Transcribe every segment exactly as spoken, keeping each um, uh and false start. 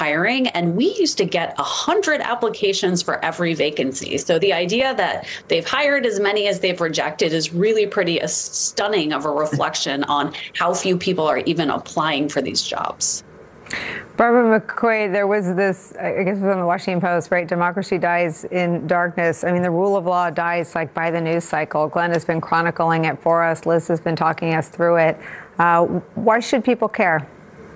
hiring, and we used to get one hundred applications for every vacancy. So the idea that they've hired as many as they've rejected is really pretty uh, stunning of a reflection on how few people are even applying for these jobs. Barbara McQuade, there was this, I guess it was on the Washington Post, right? Democracy dies in darkness. I mean, the rule of law dies like by the news cycle. Glenn has been chronicling it for us. Liz has been talking us through it. Uh, why should people care?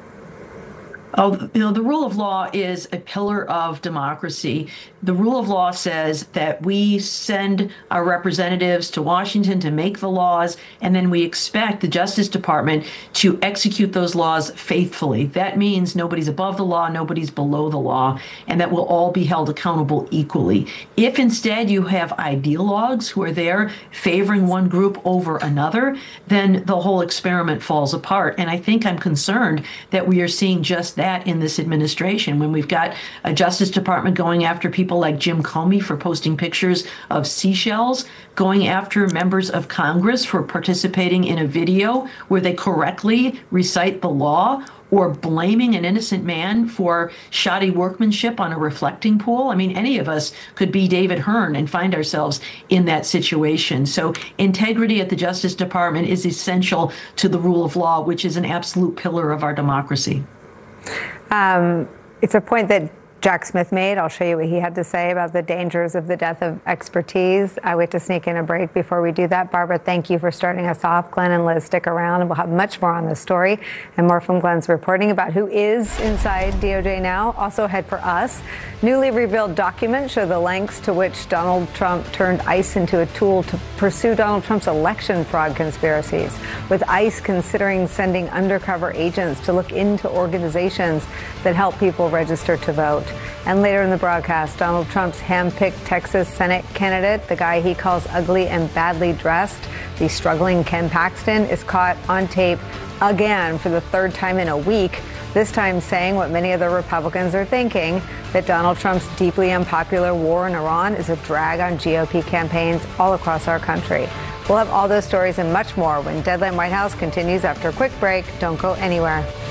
Oh, you know, the rule of law is a pillar of democracy. The rule of law says that we send our representatives to Washington to make the laws, and then we expect the Justice Department to execute those laws faithfully. That means nobody's above the law, nobody's below the law, and that we'll all be held accountable equally. If instead you have ideologues who are there favoring one group over another, then the whole experiment falls apart. And I think I'm concerned that we are seeing just that that in this administration, when we've got a Justice Department going after people like Jim Comey for posting pictures of seashells, going after members of Congress for participating in a video where they correctly recite the law, or blaming an innocent man for shoddy workmanship on a reflecting pool. I mean, any of us could be David Hearn and find ourselves in that situation. So integrity at the Justice Department is essential to the rule of law, which is an absolute pillar of our democracy. Um, it's a point that Jack Smith made. I'll show you what he had to say about the dangers of the death of expertise. I wait to sneak in a break before we do that. Barbara, thank you for starting us off. Glenn and Liz, stick around, and we'll have much more on this story and more from Glenn's reporting about who is inside D O J now. Also ahead for us, newly revealed documents show the lengths to which Donald Trump turned ICE into a tool to pursue Donald Trump's election fraud conspiracies, with ICE considering sending undercover agents to look into organizations that help people register to vote. And later in the broadcast, Donald Trump's hand-picked Texas Senate candidate, the guy he calls ugly and badly dressed, the struggling Ken Paxton, is caught on tape again for the third time in a week, this time saying what many other Republicans are thinking, that Donald Trump's deeply unpopular war in Iran is a drag on G O P campaigns all across our country. We'll have all those stories and much more when Deadline White House continues after a quick break. Don't go anywhere.